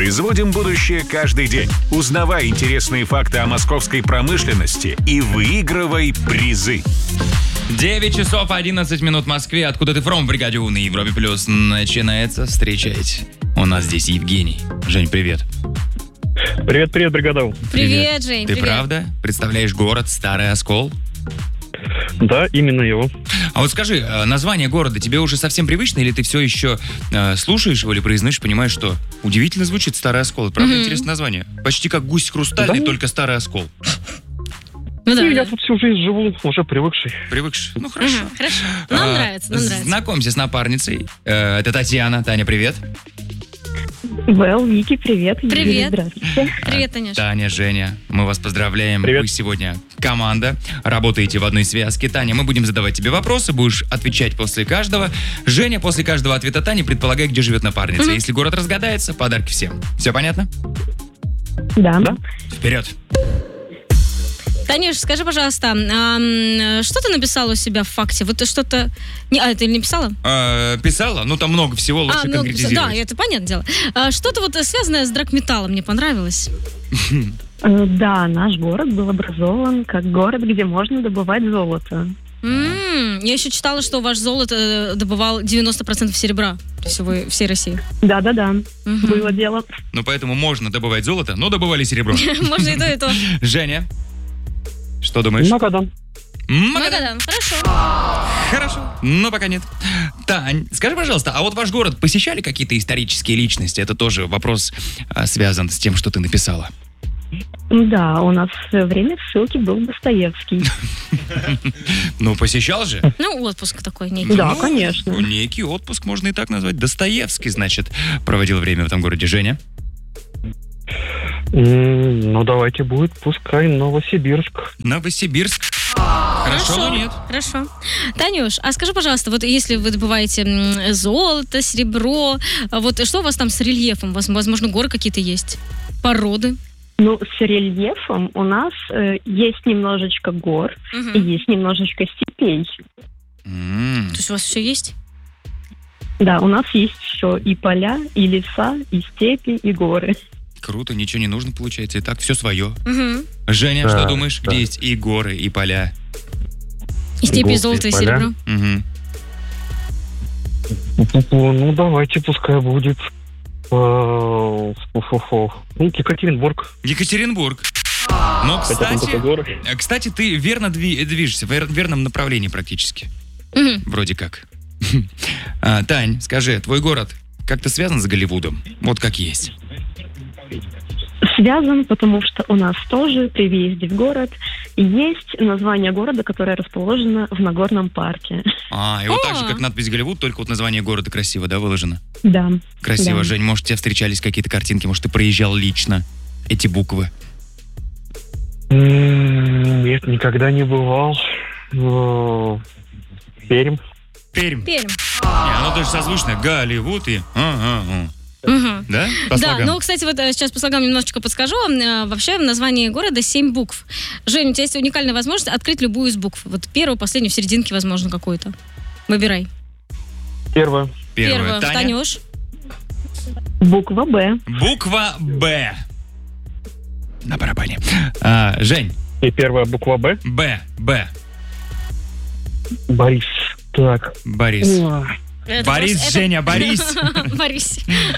Производим будущее каждый день. Узнавай интересные факты о московской промышленности и выигрывай призы. 9 часов 11 минут в Москве. Откуда ты from в бригаде У на Европе Плюс начинается. Встречайте. У нас здесь Евгений. Жень, привет. Привет, бригада У. Привет, Жень, Ты привет. правда представляешь город Старый Оскол? Да, именно его. А вот скажи, название города тебе уже совсем привычно, или ты все еще слушаешь его или произносишь, понимаешь, что удивительно звучит Старый Оскол? Это правда интересное название. Почти как гусь хрустальный, Да. только Старый Оскол. Ну, да, Я да. тут всю жизнь живу, уже привыкший. Привыкший? Ну, хорошо. Хорошо. Нам нравится, нам нравится. Знакомься с напарницей. Это Татьяна. Таня, привет. Вэл, Вики, привет. Юрий, Привет. здравствуйте. Привет, Танюш. Таня, Женя, мы вас поздравляем. Привет. Вы сегодня команда, работаете в одной связке. Таня, мы будем задавать тебе вопросы, будешь отвечать после каждого. Женя, после каждого ответа Тани предполагай, где живет напарница. Если город разгадается, подарки всем. Все понятно? Да. Вперед. Танюш, скажи, пожалуйста, что ты написала у себя в факте? Вот ты что-то... ты не писала? Писала? Ну, там много всего, лучше много конкретизировать. да, это понятное дело. Что-то вот связанное с драгметаллом мне понравилось. Да, наш город был образован как город, где можно добывать золото. Я еще читала, что ваш золото добывал 90% серебра всей России. Да-да-да, было дело. Ну, поэтому можно добывать золото, но добывали серебро. Можно и то, и то. Женя, что думаешь? Магадан. Магадан, хорошо. Хорошо, но пока нет. Тань, скажи, пожалуйста, а вот ваш город посещали какие-то исторические личности? Это тоже вопрос связан с тем, что ты написала. Да, у нас в свое время в ссылке был Достоевский. Ну, посещал же? Ну, отпуск такой некий. Да, Ну, конечно. Некий отпуск, можно и так назвать. Достоевский, значит, проводил время в этом городе. Женя? Ну, давайте будет, пускай Новосибирск. Новосибирск. Хорошо, но нет. Хорошо. Танюш, а скажи, пожалуйста, вот если вы добываете золото, серебро, вот что у вас там с рельефом? Возможно, горы какие-то есть? Породы? Ну, с рельефом у нас есть немножечко гор и есть немножечко степей. То есть у вас все есть? Да, у нас есть все, и поля, и леса, и степи, и горы. Круто, ничего не нужно, получается. И так все свое. Угу. Женя, Да, что думаешь? да. Где есть и горы, и поля? И степи, и Голубые золото, и поля. серебро. Угу. Ну, давайте, пускай будет. Ну, Екатеринбург. Екатеринбург. Но, Хотя там только горы. кстати, ты верно движешься, в верном направлении практически. Мгм. Вроде как. Тань, скажи, твой город как-то связан с Голливудом? Вот как есть. Связан, потому что у нас тоже при въезде в город есть название города, которое расположено в Нагорном парке. И вот так же, как надпись Голливуд, только вот название города красиво, да, выложено? Да. Красиво. Да. Жень, может, тебе встречались какие-то картинки, может, ты проезжал лично эти буквы? Нет, никогда не бывал. Пермь. Пермь. Пермь. Оно тоже созвучно. Голливуд и... Мгм. Да? По Да, слогам? ну, кстати, вот сейчас по слогам немножечко подскажу. Вообще в названии города 7 букв. Жень, у тебя есть уникальная возможность открыть любую из букв. Вот первую, последнюю, в серединке, возможно, какую-то. Выбирай. Первое. Первое. Таня? Танюш. Буква «Б». Буква «Б». На барабане. Жень. И первая буква Б. Б. Борис. Так. Борис. Это Борис, просто- Женя, Борис. Борис.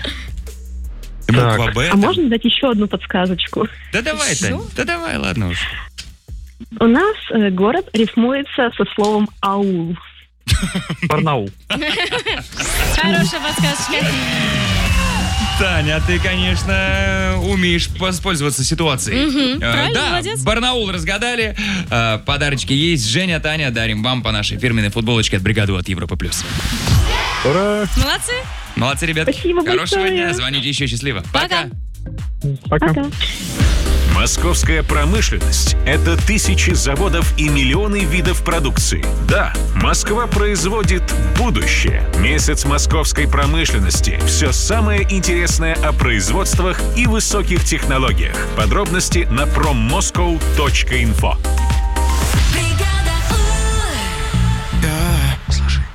Буква «Б». А можно дать еще одну подсказочку? Да давай, Ещё? Тань. Да давай, ладно уж. У нас город рифмуется со словом «аул». Барнаул. Хорошая подсказочка. Таня, ты, конечно, умеешь воспользоваться ситуацией. правильно, Да, молодец. Барнаул разгадали. Подарочки есть. Женя, Таня, дарим вам по нашей фирменной футболочке от бригады от Европа+. Ура! Молодцы. Молодцы, ребят. Спасибо Хорошего большое. дня. Звоните еще. Счастливо. Пока. Пока. Пока. Московская промышленность – это тысячи заводов и миллионы видов продукции. Да, Москва производит будущее. Месяц московской промышленности. Все самое интересное о производствах и высоких технологиях. Подробности на prommoscow.info.